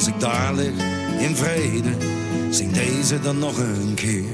als ik daar lig in vrede, zing deze dan nog een keer.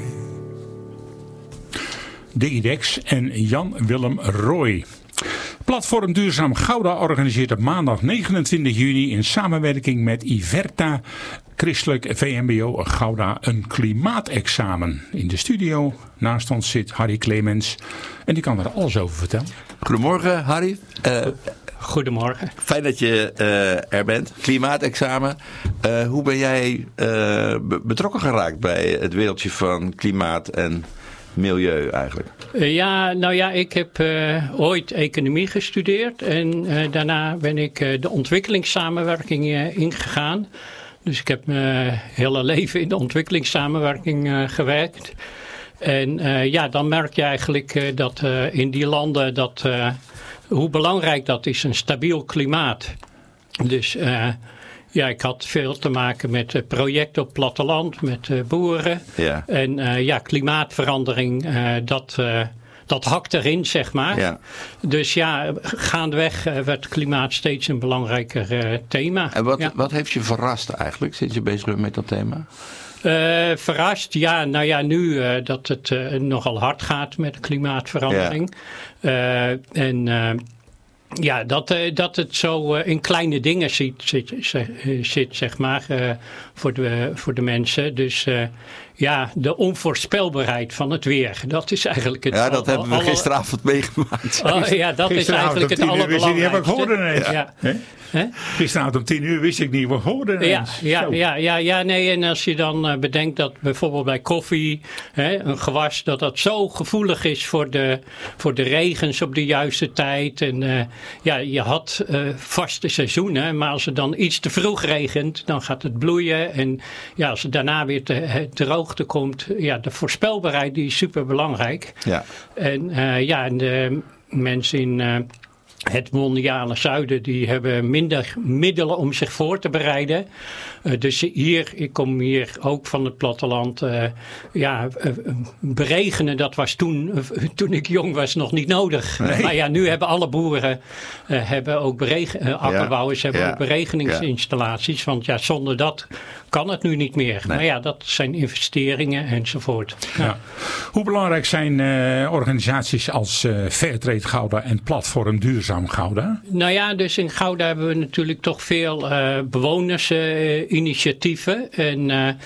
Digidex en Jan-Willem Roy. Platform Duurzaam Gouda organiseert op maandag 29 juni in samenwerking met Iverta Christelijk VMBO Gouda een klimaatexamen. In de studio naast ons zit Harry Clemens en die kan er alles over vertellen. Goedemorgen Harry. Goedemorgen. Fijn dat je er bent. Klimaatexamen. Hoe ben jij betrokken geraakt bij het wereldje van klimaat en milieu eigenlijk? Ik heb ooit economie gestudeerd en daarna ben ik de ontwikkelingssamenwerking ingegaan. Dus ik heb mijn hele leven in de ontwikkelingssamenwerking gewerkt. En dan merk je eigenlijk dat in die landen hoe belangrijk dat is, een stabiel klimaat. Dus ik had veel te maken met projecten op platteland, met boeren. Ja. En klimaatverandering, dat hakt erin, zeg maar. Ja. Dus gaandeweg werd klimaat steeds een belangrijker thema. En wat heeft je verrast eigenlijk, sinds je bezig bent met dat thema? Verrast, nu dat het nogal hard gaat met de klimaatverandering. Ja. Dat het zo in kleine dingen zit zeg maar, voor de mensen. Dus de onvoorspelbaarheid van het weer. Dat is eigenlijk het... Ja, dat hebben we gisteravond meegemaakt. Dat is eigenlijk het allerbelangrijkste. Die heb ik gehoord ineens. Ja. Gisteravond om 10:00 wist ik niet, we hoorden ineens. En als je dan bedenkt dat bijvoorbeeld bij koffie, een gewas, dat zo gevoelig is voor de regens op de juiste tijd. En je had vaste seizoenen, maar als het dan iets te vroeg regent, dan gaat het bloeien. En als het daarna weer te droogte komt, de voorspelbaarheid die is super belangrijk. Ja. En de mensen in het mondiale zuiden, die hebben minder middelen om zich voor te bereiden. Dus ik kom hier ook van het platteland. Beregenen, dat was toen ik jong was nog niet nodig. Nee. Maar nu hebben alle boeren, akkerbouwers hebben ook beregeningsinstallaties. Want zonder dat kan het nu niet meer. Nee. Maar dat zijn investeringen enzovoort. Ja. Hoe belangrijk zijn organisaties als Fairtrade Gouda en Platform Duurzaam Gouda? Dus in Gouda hebben we natuurlijk toch veel bewonersinitiatieven. En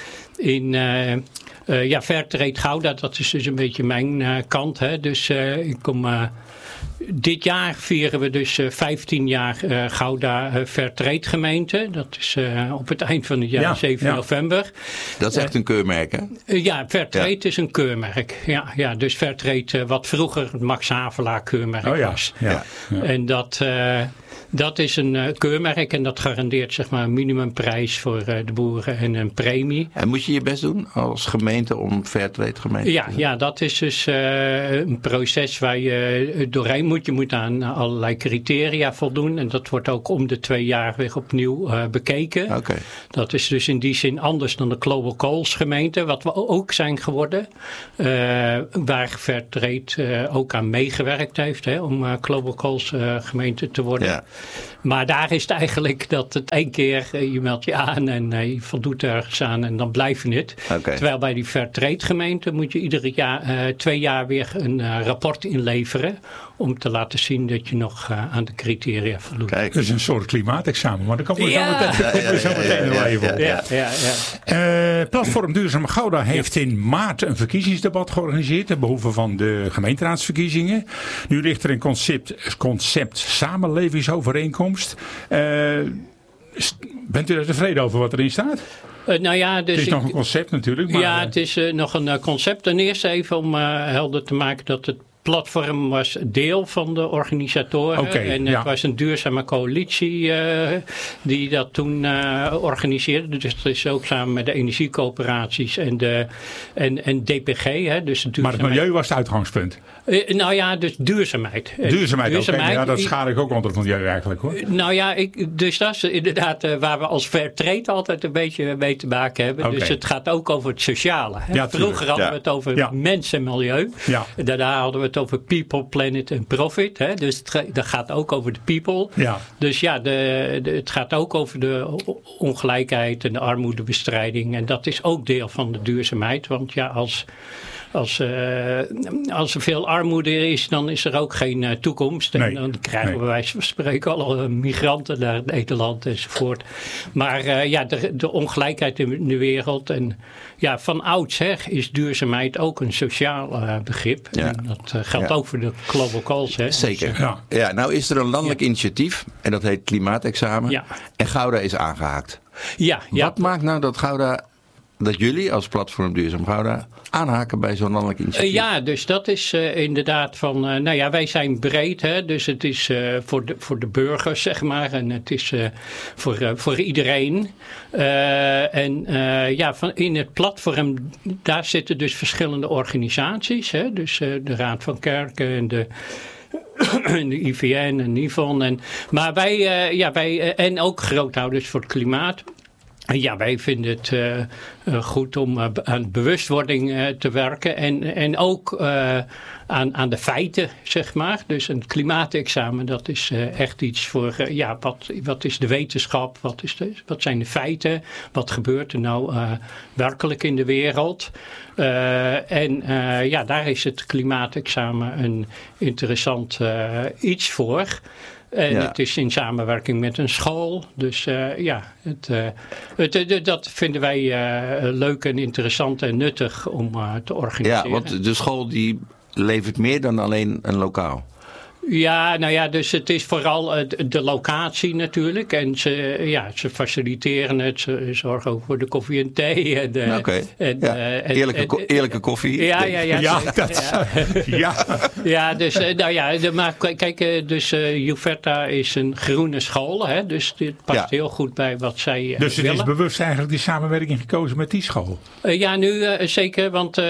Fairtrade Gouda, dat is dus een beetje mijn kant. Hè. Dus ik kom... Dit jaar vieren we dus 15 jaar Gouda Fairtrade gemeente. Dat is op het eind van het jaar, 7 november. Dat is echt een keurmerk, hè? Fairtrade is een keurmerk. Ja, dus Fairtrade, wat vroeger het Max Havelaar keurmerk was. Ja. En dat is een keurmerk en dat garandeert zeg maar een minimumprijs voor de boeren en een premie. En moet je je best doen als gemeente om Fairtrade gemeente te zijn? Ja, dat is dus een proces waar je doorheen moet. Je moet aan allerlei criteria voldoen en dat wordt ook om de 2 jaar weer opnieuw bekeken. Okay. Dat is dus in die zin anders dan de Global Coals gemeente, wat we ook zijn geworden. Waar Fairtrade ook aan meegewerkt heeft om Global Coals gemeente te worden. Ja. Maar daar is het eigenlijk dat het 1 keer, je meldt je aan en je voldoet ergens aan en dan blijf je het. Okay. Terwijl bij die Fairtrade gemeente moet je iedere jaar 2 jaar weer een rapport inleveren om te laten zien dat je nog aan de criteria voldoet. Kijk, dat is een soort klimaatexamen, maar daar komen we zo meteen nog even op. Platform Duurzaam Gouda heeft in maart een verkiezingsdebat georganiseerd ten behoeve van de gemeenteraadsverkiezingen. Nu ligt er een concept samenlevingsovereenkomst. Bent u er tevreden over wat erin staat? Dus het is nog een concept natuurlijk. Maar, het is nog een concept. Ten eerste even om helder te maken dat het platform was deel van de organisatoren. Het was een duurzame coalitie die dat toen organiseerde. Dus dat is ook samen met de energiecoöperaties en DPG. Dus maar het milieu was het uitgangspunt? Dus duurzaamheid. Duurzaamheid. Dat schaar ik ook onder het milieu eigenlijk, hoor. Dus dat is inderdaad waar we als Fairtrade altijd een beetje mee te maken hebben. Dus het gaat ook over het sociale. Vroeger hadden we het over mens en milieu. Ja. Daarna hadden we het over people, planet en profit. Hè? Dus dat gaat ook over de people. Ja. Dus ja, het gaat ook over de ongelijkheid en de armoedebestrijding. En dat is ook deel van de duurzaamheid. Want ja, als er veel armoede is, dan is er ook geen toekomst. En dan krijgen we bij wijze van spreken alle migranten naar Nederland enzovoort. Maar de ongelijkheid in de wereld. En ja, van oudsher is duurzaamheid ook een sociaal begrip. Ja. En dat geldt ook voor de Global Goals. Hè. Zeker. Ja, nou is er een landelijk initiatief en dat heet Klimaatexamen. Ja. En Gouda is aangehaakt. Wat maakt nou dat jullie als platform Duurzaam Gouda aanhaken bij zo'n landelijk initiatief? Ja, dus dat is inderdaad van... wij zijn breed, hè, dus het is voor de burgers, zeg maar. En het is voor iedereen. In het platform, daar zitten dus verschillende organisaties. Hè, dus de Raad van Kerken en de IVN en NIVON. Maar wij en ook groothouders voor het klimaat. Ja, wij vinden het goed om aan bewustwording te werken en ook aan de feiten, zeg maar. Dus een klimaatexamen, dat is echt iets voor, wat is de wetenschap, wat zijn de feiten, wat gebeurt er nou werkelijk in de wereld. Daar is het klimaatexamen een interessant iets voor. En het is in samenwerking met een school. Dus dat vinden wij leuk en interessant en nuttig om te organiseren. Ja, want de school die levert meer dan alleen een lokaal. Ja, dus het is vooral de locatie natuurlijk. En ze faciliteren het. Ze zorgen ook voor de koffie en thee. Eerlijke koffie. Maar kijk, Juverta is een groene school. Hè, dus dit past heel goed bij wat zij Dus het willen. is bewust eigenlijk die samenwerking gekozen met die school? Nu zeker, want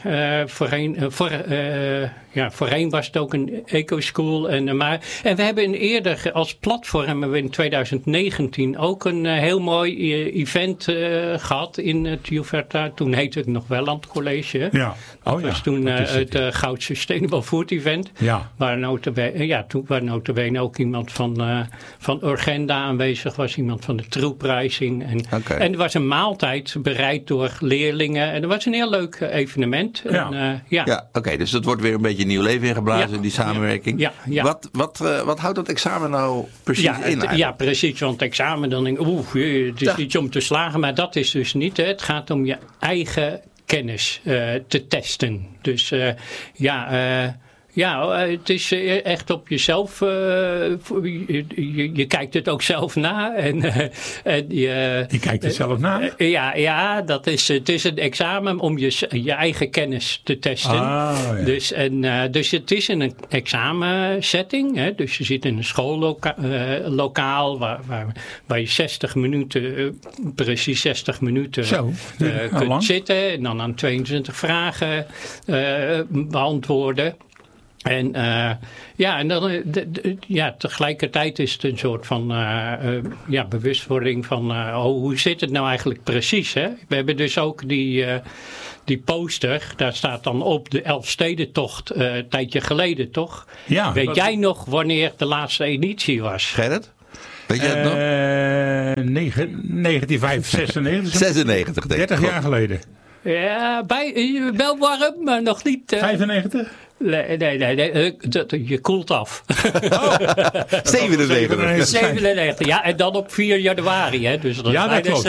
voorheen was het ook een eco-school. En we hebben eerder als platform hebben we in 2019 ook een heel mooi event gehad in het Juverta. Toen heette het nog Welland College. Ja. Dat was toen het Goud Sustainable Food Event. Ja. Waar notabene ook iemand van Urgenda aanwezig was. Iemand van de Troeprijzing. En er was een maaltijd bereid door leerlingen. En dat was een heel leuk evenement. Oké, dus dat wordt weer een beetje nieuw leven ingeblazen, die samenwerking. Ja. Wat houdt dat examen nou precies in eigenlijk? Ja, precies. Want het examen, dan denk ik, het is iets om te slagen. Maar dat is dus niet. Hè. Het gaat om je eigen kennis te testen. Dus het is echt op jezelf. Je kijkt het ook zelf na. Je kijkt het zelf na? Het is een examen om je eigen kennis te testen. Dus het is in een examensetting. Hè? Dus je zit in een schoollokaal waar je 60 minuten, precies 60 minuten kunt zitten. En dan aan 22 vragen beantwoorden. En tegelijkertijd is het een soort van bewustwording van hoe zit het nou eigenlijk precies. Hè? We hebben dus ook die poster, daar staat dan op de Elfstedentocht een tijdje geleden, toch? Ja, Weet jij nog wanneer de laatste editie was? Gerrit? Weet je het nog? 1996. 96, denk ik. 30 jaar geleden. Ja, wel warm, maar nog niet. 95? Nee, je koelt af. 97. Ja, en dan op 4 januari. Hè, dus dat dat klopt.